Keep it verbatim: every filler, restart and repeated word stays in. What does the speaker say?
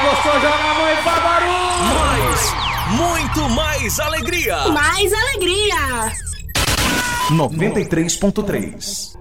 gostou, joga a mão e faz barulho! Mais, muito mais alegria! Mais alegria! noventa e três ponto três